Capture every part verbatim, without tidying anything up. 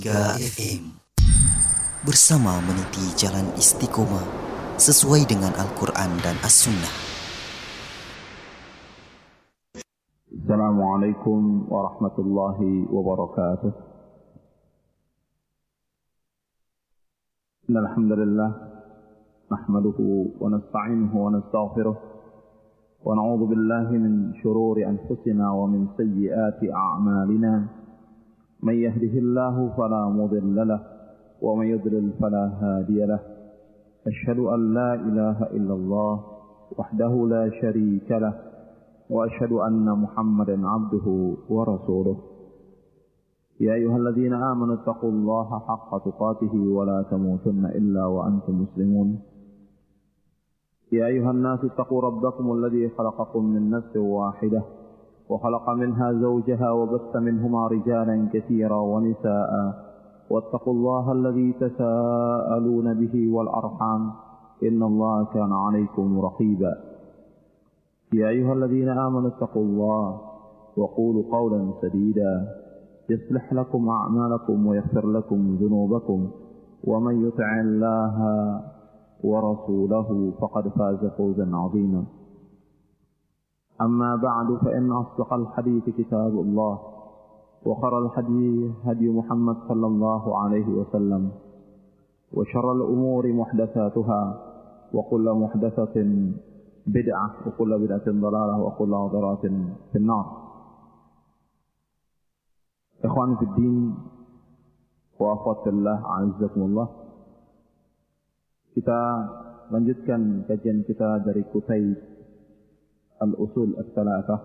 tiga F M bersama meniti jalan istiqomah sesuai dengan Al-Quran dan As-Sunnah. Assalamualaikum warahmatullahi wabarakatuh. Innal hamdalillah nahmaduhu wa nasta'inuhu wa nastaghfiruh wa na'udzu billahi min shururi anfusina wa min sayyiati a'malina. من يهده الله فلا مضل له ومن يضلل فلا هادي له أشهد أن لا إله إلا الله وحده لا شريك له وأشهد أن محمدا عبده ورسوله يا أيها الذين آمنوا اتقوا الله حق تقاته ولا تموتن إلا وأنتم مسلمون يا أيها الناس اتقوا ربكم الذي خلقكم من نفس واحدة وخلق منها زوجها وبث منهما رجالا كثيرا ونساء واتقوا الله الذي تساءلون به والأرحام إن الله كان عليكم رقيبا يا أيها الذين آمنوا اتقوا الله وقولوا قولا سديدا يصلح لكم أعمالكم ويغفر لكم ذنوبكم ومن يطع الله ورسوله فقد فاز فوزا عظيما أما بعد فإن أصدق الحديث كتاب الله وخير الحديث هدي محمد صلى الله عليه وسلم وشر الأمور محدثاتها وكل محدثة بدعة وكل بدعة ضلالة وكل ضلالة في النار. إخواني في الدين وأخوات الله أعزكم الله. Kita lanjutkan kajian kita dari Kutayb Al-Usul As-Salasah.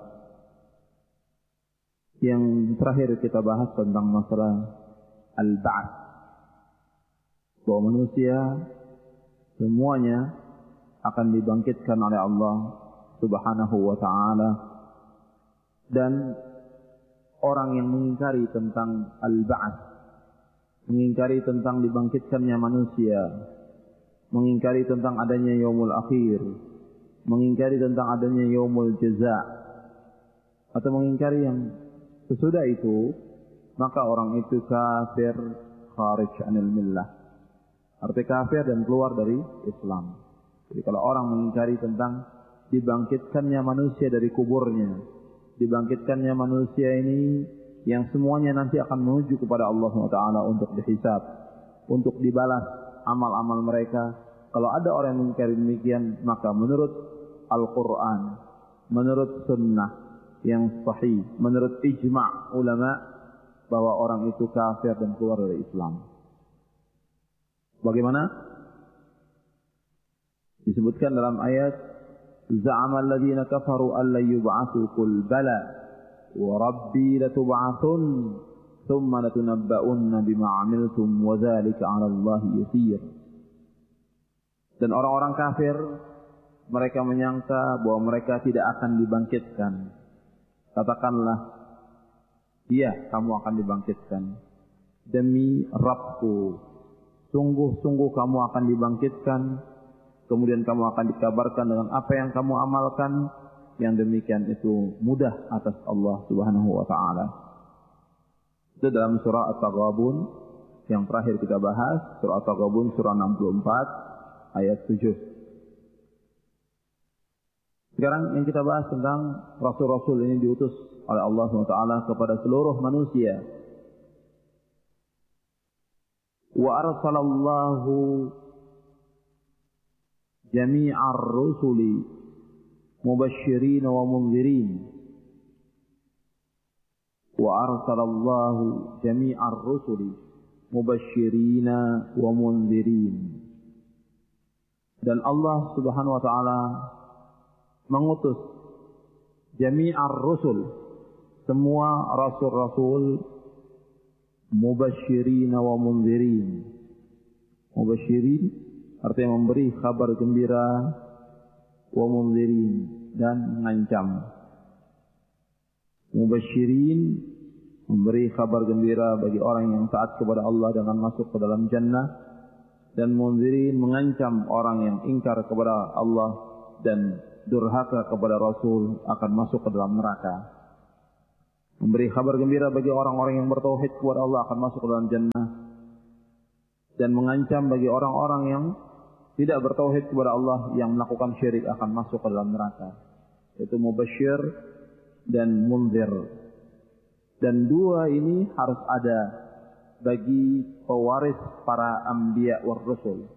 Yang terakhir kita bahas tentang masalah Al-Ba'ats, bahwa manusia semuanya akan dibangkitkan oleh Allah Subhanahu wa ta'ala, dan orang yang mengingkari tentang Al-Ba'ats, mengingkari tentang dibangkitkannya manusia, mengingkari tentang adanya yaumul akhir, mengingkari tentang adanya yaumul jaza, atau mengingkari yang sesudah itu, maka orang itu kafir, kharij anil millah, arti kafir dan keluar dari Islam. Jadi kalau orang mengingkari tentang dibangkitkannya manusia dari kuburnya, dibangkitkannya manusia ini yang semuanya nanti akan menuju kepada Allah subhanahu wa taala untuk dihisab, untuk dibalas amal-amal mereka. Kalau ada orang yang mengingkari demikian, maka menurut Al-Quran, menurut sunnah yang sahih, menurut ijma' ulama, bahwa orang itu kafir dan keluar dari Islam. Bagaimana? Disebutkan dalam ayat, za'ama alladhina kafaru an la yub'atsu qul bala wa rabbi latub'atsun thumma latunabba'unna bima 'amiltum wa dzalika 'ala Allahi yasir. Dan orang-orang kafir, mereka menyangka bahwa mereka tidak akan dibangkitkan. Katakanlah, iya, kamu akan dibangkitkan. Demi Rabbku, sungguh-sungguh kamu akan dibangkitkan. Kemudian kamu akan dikabarkan dengan apa yang kamu amalkan. Yang demikian itu mudah atas Allah Subhanahu wa ta'ala. Itu dalam surah At-Taghabun yang terakhir kita bahas. Surah At-Taghabun surah enam puluh empat ayat tujuh. Sekarang yang kita bahas tentang Rasul-Rasul ini diutus oleh Allah subhanahu wa taala kepada seluruh manusia. Wa arsalallahu jami'ar rusuli mubasysyirin wa mundzirin. Wa arsalallahu jami'ar rusuli mubasysyirin wa mundzirin. Dan Allah subhanahu wa taala mengutus jami'ar rusul, semua rasul-rasul, mubasysyirin wa mundzirin. Mubasysyirin artinya memberi kabar gembira, wa mundzirin dan mengancam. Mubasysyirin memberi kabar gembira bagi orang yang taat kepada Allah dengan masuk ke dalam jannah, dan mundzirin mengancam orang yang ingkar kepada Allah dan durhaka kepada Rasul akan masuk ke dalam neraka. memberi kabar gembira bagi orang-orang yang bertauhid kepada Allah akan masuk ke dalam jannah, dan mengancam bagi orang-orang yang tidak bertauhid kepada Allah yang melakukan syirik akan masuk ke dalam neraka. Itu mubasyir dan munzir. Dan dua ini harus ada bagi pewaris para anbiya war rasul.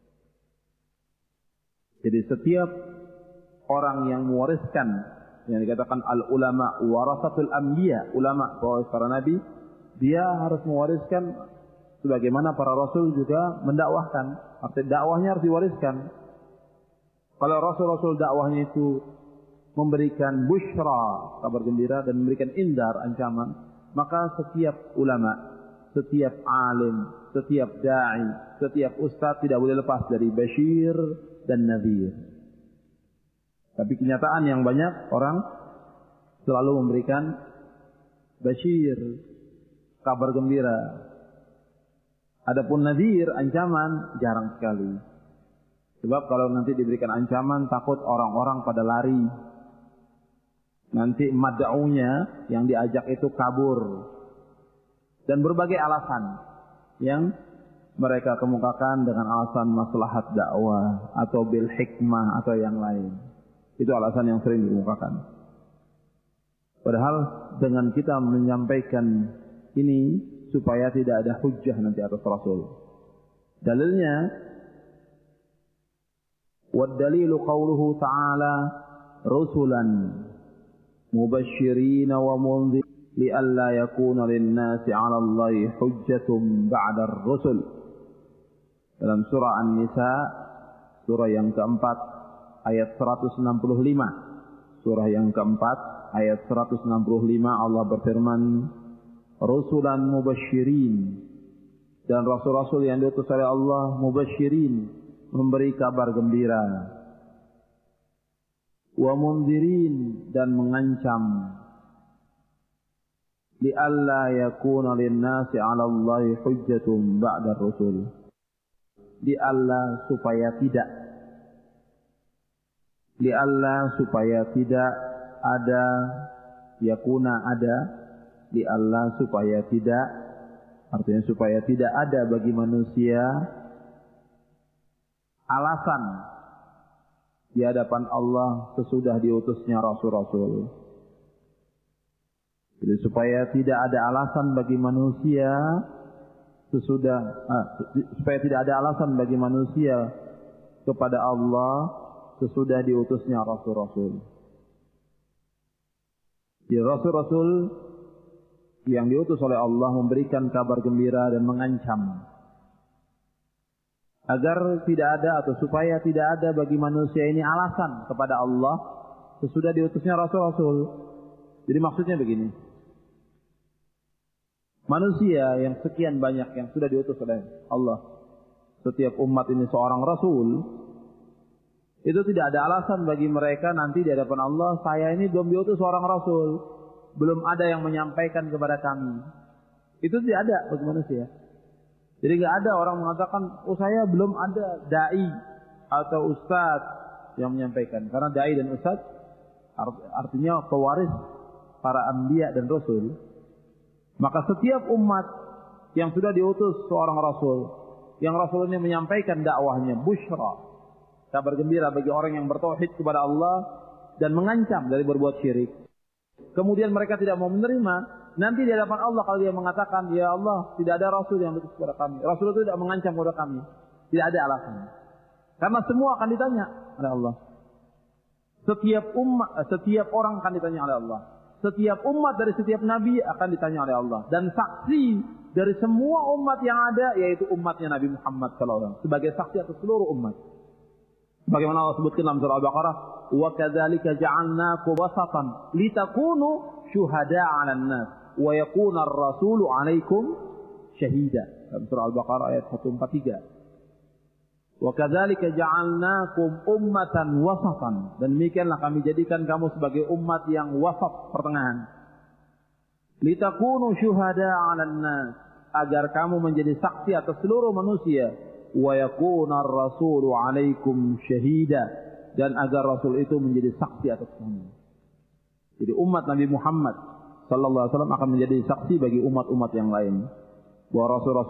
Jadi setiap orang yang mewariskan, yang dikatakan al-ulama warasatul anbiya, ulama pewaris para nabi, dia harus mewariskan sebagaimana para rasul juga mendakwahkan. Artinya dakwahnya harus diwariskan. Kalau rasul-rasul dakwahnya itu memberikan busyra, kabar gembira, dan memberikan indar, ancaman, maka setiap ulama, setiap alim, setiap da'i, setiap ustaz tidak boleh lepas dari basyir dan nadhir. Tapi kenyataan yang banyak orang selalu memberikan basyir, kabar gembira. Adapun nadhir, ancaman, jarang sekali. Sebab kalau nanti diberikan ancaman, takut orang-orang pada lari. Nanti mad'unya yang diajak itu kabur. Dan berbagai alasan yang mereka kemukakan dengan alasan maslahat dakwah atau bil hikmah atau yang lain. Itu alasan yang sering dikemukakan. Padahal dengan kita menyampaikan ini supaya tidak ada hujjah nanti atas Rasul. Dalilnya, wad dalilu qauluhu ta'ala rusulan mubasysyirin wa mundzir li'alla yakuna lin-nasi 'ala Allahi hujjatun ba'da ar-rusul. Dalam surah An-Nisa, surah yang keempat, ayat seratus enam puluh lima. Surah yang keempat, ayat seratus enam puluh lima, Allah berfirman, rusulan mubasysyirin, dan rasul-rasul yang diutus oleh Allah mubasysyirin, memberi kabar gembira, wa mundzirin, dan mengancam, li'alla yakuna lin-nasi 'ala Allahi hujjatun ba'da ar-rusul, li'alla supaya tidak, li'alla supaya tidak ada, yakuna ada, di Allah supaya tidak, artinya supaya tidak ada bagi manusia alasan di hadapan Allah sesudah diutusnya rasul-rasul. Jadi supaya tidak ada alasan bagi manusia sesudah ah, supaya tidak ada alasan bagi manusia kepada Allah sesudah diutusnya rasul-rasul. Di rasul-rasul yang diutus oleh Allah memberikan kabar gembira dan mengancam agar tidak ada atau supaya tidak ada bagi manusia ini alasan kepada Allah sesudah diutusnya rasul-rasul. Jadi maksudnya begini, manusia yang sekian banyak yang sudah diutus oleh Allah, setiap umat ini seorang rasul, itu tidak ada alasan bagi mereka nanti di hadapan Allah, saya ini belum diutus seorang rasul, belum ada yang menyampaikan kepada kami. Itu tidak ada bagi manusia. Jadi tidak ada orang mengatakan, oh saya belum ada da'i atau ustaz yang menyampaikan. Karena da'i dan ustaz artinya pewaris para anbiya dan rasul. Maka setiap umat yang sudah diutus seorang rasul, yang rasul ini menyampaikan dakwahnya, busyra, kabar gembira bagi orang yang bertauhid kepada Allah dan mengancam dari berbuat syirik. Kemudian mereka tidak mau menerima, nanti di hadapan Allah kalau dia mengatakan, ya Allah, tidak ada rasul yang diutus kepada kami, rasul itu tidak mengancam kepada kami, tidak ada alasan. Karena semua akan ditanya oleh Allah. Setiap umat, setiap orang akan ditanya oleh Allah. Setiap umat dari setiap nabi akan ditanya oleh Allah. Dan saksi dari semua umat yang ada, yaitu umatnya Nabi Muhammad shallallahu alaihi wasallam, sebagai saksi atas seluruh umat. Bagaimana Allah sebutkan dalam surah Al-Baqarah, wa kadzalika ja'alnakum wasatan litakunu syuhada'a 'alan nas wa yakuna ar-rasulu 'alaikum syahida. Dalam surah Al-Baqarah ayat seratus empat puluh tiga. Wa kadzalika ja'alnakum ummatan wasatan, dan demikianlah kami jadikan kamu sebagai umat yang wasat, pertengahan. Litakunu syuhada'a 'alan nas, agar kamu menjadi saksi atas seluruh manusia. Wa yakuna ar-rasulu 'alaikum syahida, dan agar rasul itu menjadi saksi atas kamu. Jadi umat Nabi Muhammad sallallahu alaihi wasallam akan menjadi saksi bagi umat-umat yang lain bahwa Rasul